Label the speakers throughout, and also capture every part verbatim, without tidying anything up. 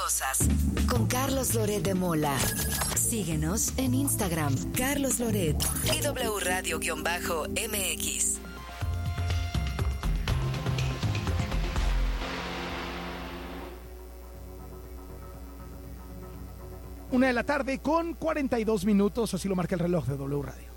Speaker 1: cosas con Carlos Loret de Mola. Síguenos en Instagram, Carlos Loret y W Radio-M X.
Speaker 2: Una de la tarde con cuarenta y dos minutos, así lo marca el reloj de W Radio.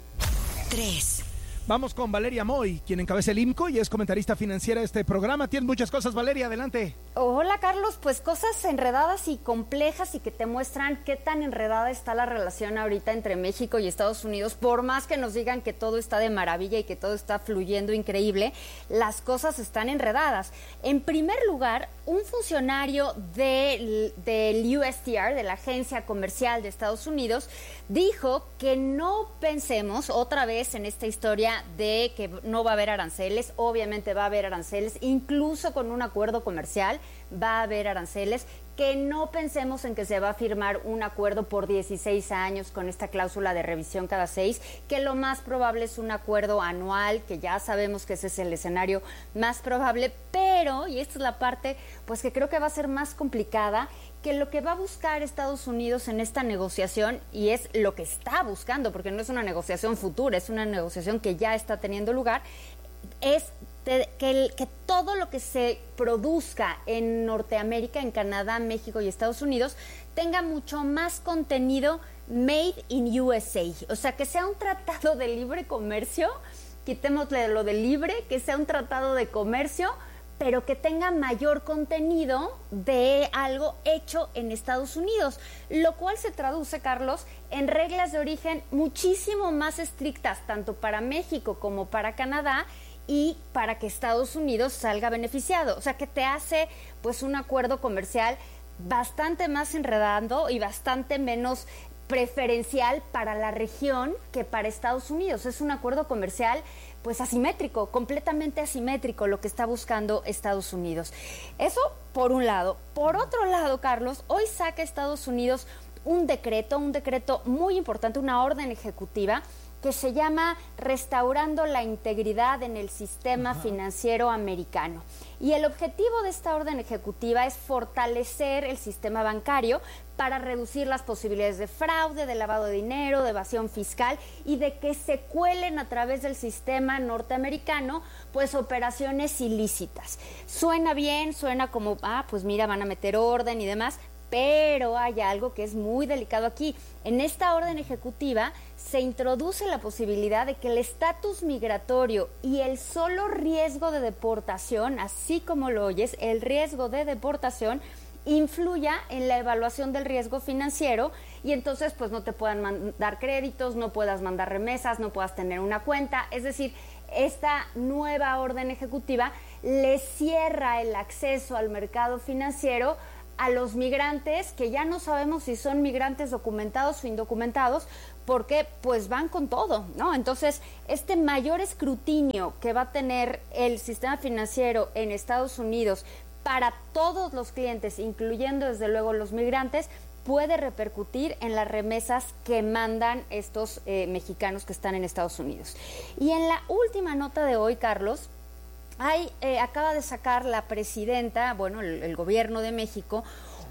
Speaker 1: Tres.
Speaker 2: Vamos con Valeria Moy, quien encabeza el I M C O y es comentarista financiera de este programa. Tienes muchas cosas, Valeria, adelante.
Speaker 3: Hola, Carlos, pues cosas enredadas y complejas y que te muestran qué tan enredada está la relación ahorita entre México y Estados Unidos. Por más que nos digan que todo está de maravilla y que todo está fluyendo increíble, las cosas están enredadas. En primer lugar, un funcionario del, del U S T R, de la Agencia Comercial de Estados Unidos, dijo que no pensemos otra vez en esta historia de que no va a haber aranceles. Obviamente va a haber aranceles, incluso con un acuerdo comercial va a haber aranceles, que no pensemos en que se va a firmar un acuerdo por dieciséis años con esta cláusula de revisión cada seis, que lo más probable es un acuerdo anual, que ya sabemos que ese es el escenario más probable, pero, y esta es la parte pues que creo que va a ser más complicada, que lo que va a buscar Estados Unidos en esta negociación, y es lo que está buscando, porque no es una negociación futura, es una negociación que ya está teniendo lugar, es de, que, el, que todo lo que se produzca en Norteamérica, en Canadá, México y Estados Unidos, tenga mucho más contenido made in U S A. O sea, que sea un tratado de libre comercio, quitémosle lo de libre, que sea un tratado de comercio, pero que tenga mayor contenido de algo hecho en Estados Unidos, lo cual se traduce, Carlos, en reglas de origen muchísimo más estrictas, tanto para México como para Canadá, y para que Estados Unidos salga beneficiado. O sea, que te hace pues un acuerdo comercial bastante más enredado y bastante menos preferencial para la región que para Estados Unidos. Es un acuerdo comercial pues asimétrico, completamente asimétrico lo que está buscando Estados Unidos. Eso por un lado. Por otro lado, Carlos, hoy saca Estados Unidos un decreto, un decreto muy importante, una orden ejecutiva que se llama Restaurando la Integridad en el Sistema Ajá. Financiero Americano. Y el objetivo de esta orden ejecutiva es fortalecer el sistema bancario para reducir las posibilidades de fraude, de lavado de dinero, de evasión fiscal y de que se cuelen a través del sistema norteamericano pues operaciones ilícitas. Suena bien, suena como, ah, pues mira, van a meter orden y demás, pero hay algo que es muy delicado aquí. En esta orden ejecutiva se introduce la posibilidad de que el estatus migratorio y el solo riesgo de deportación, así como lo oyes, el riesgo de deportación, influya en la evaluación del riesgo financiero y entonces pues no te puedan mandar créditos, no puedas mandar remesas, no puedas tener una cuenta. Es decir, esta nueva orden ejecutiva le cierra el acceso al mercado financiero a los migrantes, que ya no sabemos si son migrantes documentados o indocumentados, porque pues van con todo, ¿no? Entonces, este mayor escrutinio que va a tener el sistema financiero en Estados Unidos para todos los clientes, incluyendo desde luego los migrantes, puede repercutir en las remesas que mandan estos eh, mexicanos que están en Estados Unidos. Y en la última nota de hoy, Carlos, Hay, eh, acaba de sacar la presidenta, bueno, el, el gobierno de México,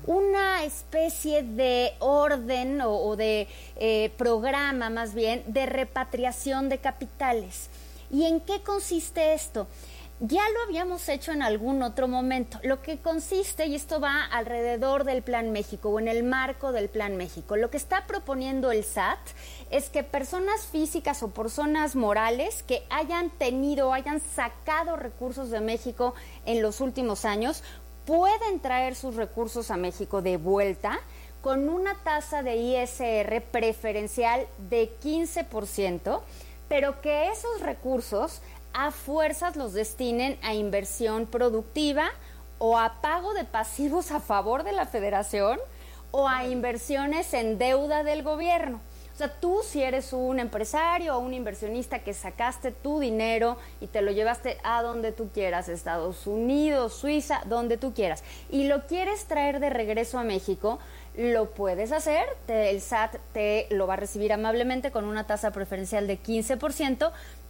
Speaker 3: una especie de orden o, o de eh, programa, más bien, de repatriación de capitales. ¿Y en qué consiste esto? Ya lo habíamos hecho en algún otro momento. Lo que consiste, y esto va alrededor del Plan México o en el marco del Plan México, lo que está proponiendo el S A T es que personas físicas o personas morales que hayan tenido, hayan sacado recursos de México en los últimos años, pueden traer sus recursos a México de vuelta con una tasa de I S R preferencial de quince por ciento, pero que esos recursos a fuerzas los destinen a inversión productiva o a pago de pasivos a favor de la federación o a inversiones en deuda del gobierno. O sea, tú si eres un empresario o un inversionista que sacaste tu dinero y te lo llevaste a donde tú quieras, Estados Unidos, Suiza, donde tú quieras, y lo quieres traer de regreso a México, lo puedes hacer. Te, el S A T te lo va a recibir amablemente con una tasa preferencial de quince por ciento,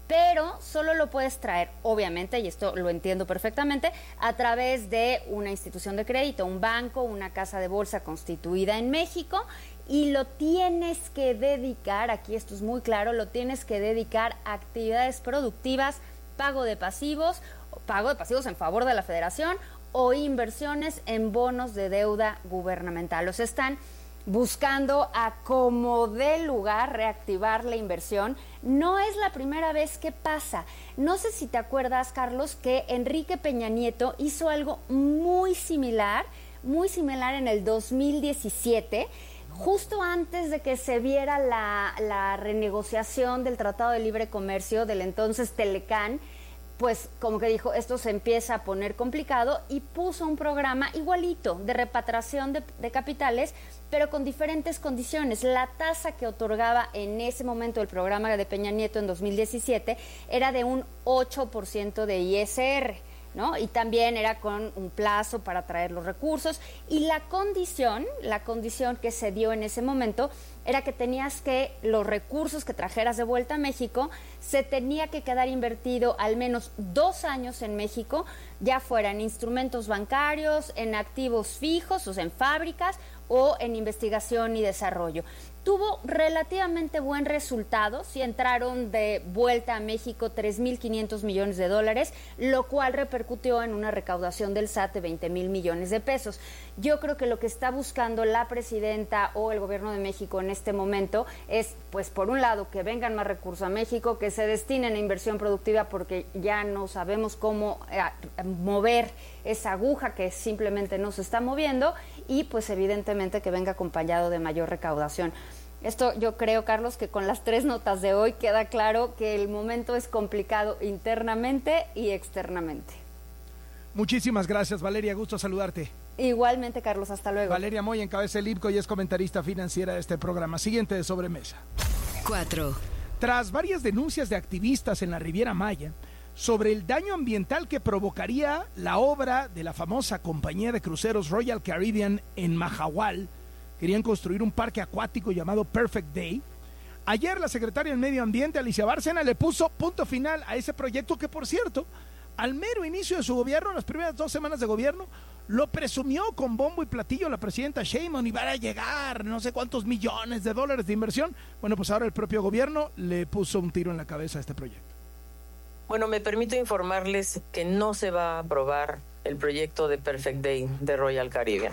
Speaker 3: pero solo lo puedes traer, obviamente, y esto lo entiendo perfectamente, a través de una institución de crédito, un banco, una casa de bolsa constituida en México, y lo tienes que dedicar, aquí esto es muy claro, lo tienes que dedicar a actividades productivas, pago de pasivos, pago de pasivos en favor de la Federación o inversiones en bonos de deuda gubernamental. Los están buscando a como dé lugar reactivar la inversión. No es la primera vez que pasa. No sé si te acuerdas, Carlos, que Enrique Peña Nieto hizo algo muy similar, muy similar en el dos mil diecisiete, justo antes de que se viera la, la renegociación del Tratado de Libre Comercio del entonces Telecán. Pues como que dijo, esto se empieza a poner complicado, y puso un programa igualito de repatriación de, de capitales, pero con diferentes condiciones. La tasa que otorgaba en ese momento el programa de Peña Nieto en dos mil diecisiete era de un ocho por ciento de I S R, ¿no? Y también era con un plazo para traer los recursos, y la condición, la condición que se dio en ese momento era que tenías que, los recursos que trajeras de vuelta a México, se tenía que quedar invertido al menos dos años en México, ya fuera en instrumentos bancarios, en activos fijos, o sea, en fábricas, o en investigación y desarrollo. Tuvo relativamente buen resultado, si entraron de vuelta a México tres mil quinientos millones de dólares, lo cual repercutió en una recaudación del S A T de veinte mil millones de pesos. Yo creo que lo que está buscando la presidenta o el gobierno de México en este momento es, pues por un lado, que vengan más recursos a México, que se destinen a inversión productiva, porque ya no sabemos cómo eh, mover esa aguja que simplemente no se está moviendo, y pues evidentemente que venga acompañado de mayor recaudación. Esto yo creo, Carlos, que con las tres notas de hoy queda claro que el momento es complicado internamente y externamente.
Speaker 2: Muchísimas gracias, Valeria, gusto saludarte.
Speaker 3: Igualmente, Carlos, hasta luego.
Speaker 2: Valeria Moy encabeza el I P C O y es comentarista financiera de este programa. Siguiente de sobremesa.
Speaker 1: Cuatro.
Speaker 2: Tras varias denuncias de activistas en la Riviera Maya sobre el daño ambiental que provocaría la obra de la famosa compañía de cruceros Royal Caribbean en Mahahual, querían construir un parque acuático llamado Perfect Day. Ayer la secretaria del Medio Ambiente, Alicia Bárcena, le puso punto final a ese proyecto que, por cierto, al mero inicio de su gobierno, las primeras dos semanas de gobierno, lo presumió con bombo y platillo la presidenta Sheinbaum, y van a llegar no sé cuántos millones de dólares de inversión. Bueno, pues ahora el propio gobierno le puso un tiro en la cabeza a este proyecto.
Speaker 4: Bueno, me permito informarles que no se va a aprobar el proyecto de Perfect Day de Royal Caribbean.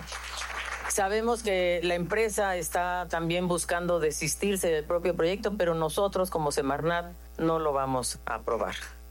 Speaker 4: Sabemos que la empresa está también buscando desistirse del propio proyecto, pero nosotros como Semarnat no lo vamos a aprobar.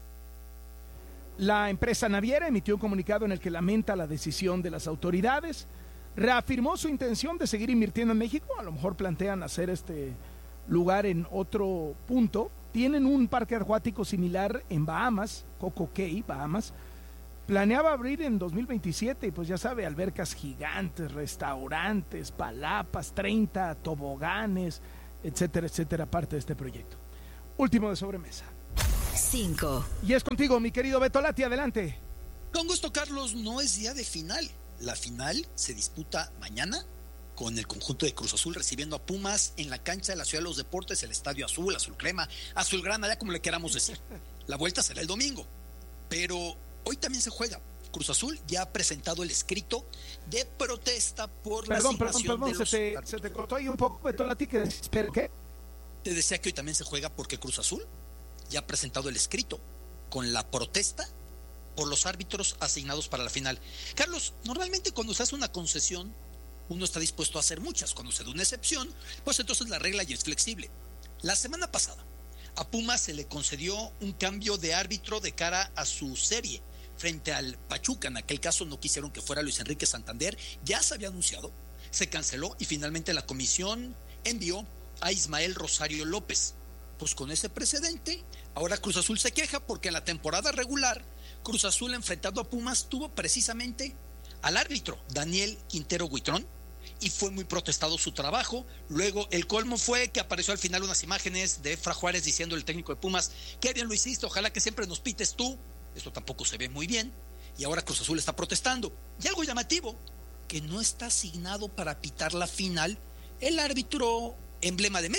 Speaker 2: La empresa naviera emitió un comunicado en el que lamenta la decisión de las autoridades, reafirmó su intención de seguir invirtiendo en México, a lo mejor plantean hacer este lugar en otro punto. Tienen un parque acuático similar en Bahamas, Coco Cay, Bahamas. Planeaba abrir en dos mil veintisiete y pues ya sabe, albercas gigantes, restaurantes, palapas, treinta toboganes, etcétera, etcétera, parte de este proyecto. Último de sobremesa.
Speaker 1: Cinco.
Speaker 2: Y es contigo, mi querido Beto Lati, adelante.
Speaker 5: Con gusto, Carlos, no es día de final. La final se disputa mañana con el conjunto de Cruz Azul recibiendo a Pumas en la cancha de la Ciudad de los Deportes, el Estadio Azul, Azul Crema, Azul Grana, ya como le queramos decir. La vuelta será el domingo, pero hoy también se juega. Cruz Azul ya ha presentado el escrito de protesta por
Speaker 2: perdón,
Speaker 5: la
Speaker 2: perdón,
Speaker 5: asignación
Speaker 2: perdón,
Speaker 5: de los...
Speaker 2: se te, se te cortó ahí un poco, Beto Lati, que espera, ¿qué?
Speaker 5: Te decía que hoy también se juega porque Cruz Azul ya ha presentado el escrito con la protesta por los árbitros asignados para la final. Carlos, normalmente cuando se hace una concesión, uno está dispuesto a hacer muchas. Cuando se da una excepción, pues entonces la regla ya es flexible. La semana pasada, a Pumas se le concedió un cambio de árbitro de cara a su serie frente al Pachuca. En aquel caso no quisieron que fuera Luis Enrique Santander, ya se había anunciado, se canceló y finalmente la comisión envió a Ismael Rosario López. Pues con ese precedente, ahora Cruz Azul se queja porque en la temporada regular, Cruz Azul enfrentado a Pumas tuvo precisamente al árbitro Daniel Quintero Huitrón y fue muy protestado su trabajo. Luego el colmo fue que apareció al final unas imágenes de Efra Juárez diciendo el técnico de Pumas, qué bien lo hiciste, ojalá que siempre nos pites tú. Esto tampoco se ve muy bien y ahora Cruz Azul está protestando. Y algo llamativo, que no está asignado para pitar la final el árbitro emblema de México,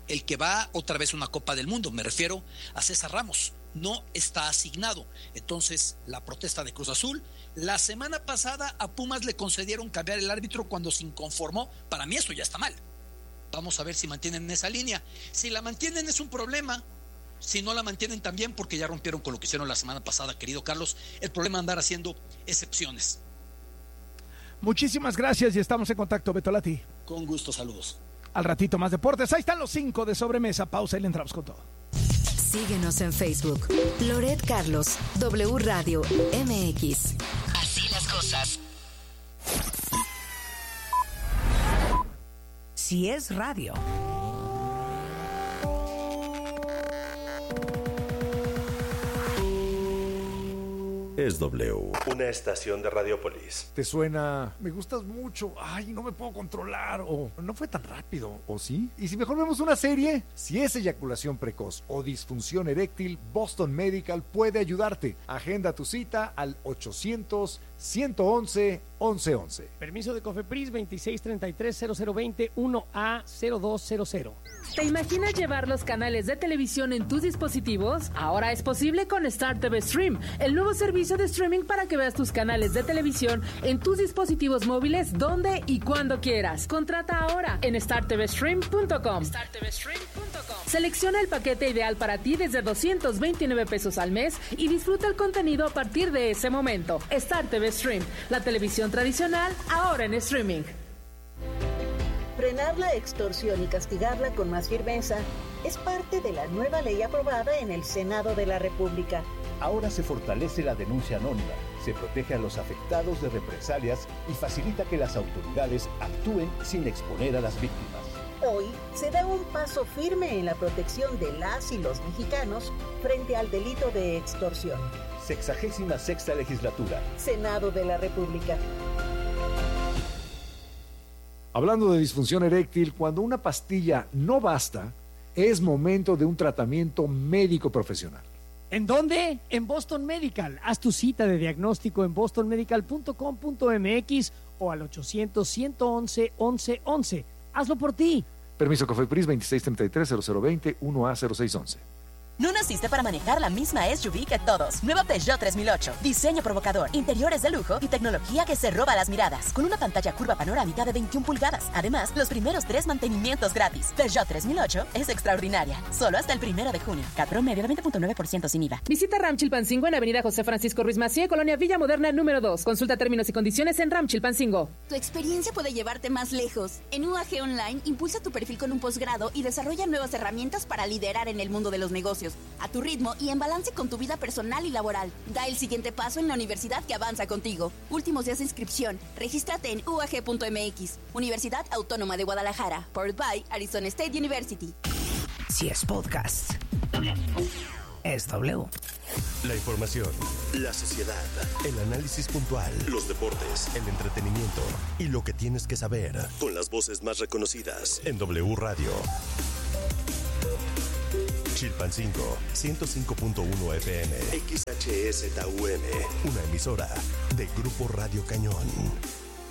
Speaker 5: el que va otra vez a una Copa del Mundo, me refiero a César Ramos, no está asignado. Entonces, la protesta de Cruz Azul. La semana pasada a Pumas le concedieron cambiar el árbitro cuando se inconformó. Para mí eso ya está mal. Vamos a ver si mantienen esa línea. Si la mantienen es un problema. Si no la mantienen también, porque ya rompieron con lo que hicieron la semana pasada, querido Carlos. El problema es andar haciendo excepciones.
Speaker 2: Muchísimas gracias y estamos en contacto, Beto Lati.
Speaker 5: Con gusto, saludos.
Speaker 2: Al ratito más deportes. Ahí están los cinco de sobremesa. Pausa y le entramos con todo.
Speaker 1: Síguenos en Facebook. Loret Carlos, W Radio M X. Así las cosas. Si es radio.
Speaker 6: Es W, una estación de Radiopolis.
Speaker 7: ¿Te suena? Me gustas mucho. Ay, no me puedo controlar. O no fue tan rápido. ¿O sí? ¿Y si mejor vemos una serie? Si es eyaculación precoz o disfunción eréctil, Boston Medical puede ayudarte. Agenda tu cita al ochocientos, ciento once, once once.
Speaker 8: Permiso de COFEPRIS veintiséis treinta y tres cero cero veinte uno A cero dos cero cero.
Speaker 9: ¿Te imaginas llevar los canales de televisión en tus dispositivos? Ahora es posible con Star T V Stream, el nuevo servicio de streaming para que veas tus canales de televisión en tus dispositivos móviles donde y cuando quieras. Contrata ahora en star t v stream punto com. star t v stream punto com. Selecciona el paquete ideal para ti desde doscientos veintinueve pesos al mes y disfruta el contenido a partir de ese momento. Star T V Stream, la televisión tradicional ahora en streaming.
Speaker 10: Frenar la extorsión y castigarla con más firmeza es parte de la nueva ley aprobada en el Senado de la República.
Speaker 11: Ahora se fortalece la denuncia anónima, se protege a los afectados de represalias y facilita que las autoridades actúen sin exponer a las víctimas.
Speaker 10: Hoy se da un paso firme en la protección de las y los mexicanos frente al delito de extorsión.
Speaker 11: Sexagésima sexta legislatura.
Speaker 10: Senado de la República.
Speaker 7: Hablando de disfunción eréctil, cuando una pastilla no basta, es momento de un tratamiento médico profesional.
Speaker 8: ¿En dónde? En Boston Medical. Haz tu cita de diagnóstico en boston medical punto com punto m x o al ochocientos, ciento once, once once. Hazlo por ti.
Speaker 7: Permiso COFEPRIS veintiséis treinta y tres cero cero veinte uno A cero seis once.
Speaker 12: No naciste para manejar la misma S U V que todos. Nueva Peugeot tres mil ocho. Diseño provocador, interiores de lujo y tecnología que se roba las miradas. Con una pantalla curva panorámica de veintiuna pulgadas. Además, los primeros tres mantenimientos gratis. Peugeot tres mil ocho es extraordinaria. Solo hasta el primero de junio. C A T promedio de veinte punto nueve por ciento sin I V A.
Speaker 9: Visita Ram Chilpancingo en Avenida José Francisco Ruiz Massieu, Colonia Villa Moderna número dos. Consulta términos y condiciones en Ram Chilpancingo.
Speaker 13: Tu experiencia puede llevarte más lejos. En U A G Online, impulsa tu perfil con un posgrado y desarrolla nuevas herramientas para liderar en el mundo de los negocios. A tu ritmo y en balance con tu vida personal y laboral. Da el siguiente paso en la universidad que avanza contigo. Últimos días de inscripción. Regístrate en u a g punto m x. Universidad Autónoma de Guadalajara. Powered by Arizona State University.
Speaker 1: Si es podcast, es W.
Speaker 6: La información, la sociedad, el análisis puntual, los deportes, el entretenimiento y lo que tienes que saber. Con las voces más reconocidas en W Radio. Chilpancingo, ciento cinco punto uno F M. X H S T U M. Una emisora de Grupo Radio Cañón.